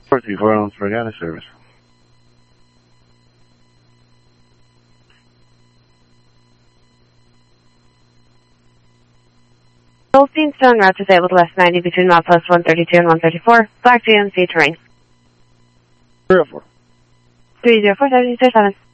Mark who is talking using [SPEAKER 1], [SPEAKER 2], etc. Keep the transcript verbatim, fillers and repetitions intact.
[SPEAKER 1] forty-four on Regatta service.
[SPEAKER 2] Goldstein Stone route disabled west ninety between milepost one thirty-two and one thirty-four. Black G M C terrain.
[SPEAKER 1] three oh four.
[SPEAKER 2] three zero four seven seven.